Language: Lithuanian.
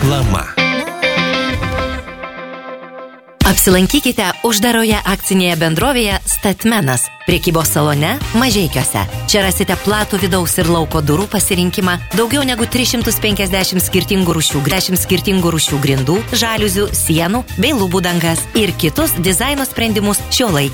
Reklama. Apsilankykite uždaroje akcinėje bendrovėje Statmenas, prekybos salone Mažeikiuose. Čia rasite platų vidaus ir lauko durų pasirinkimą, daugiau negu 350 skirtingų rūšių grindų, žaliuzių, sienų bei lubų dangas ir kitus dizaino sprendimus šiuolaikinėje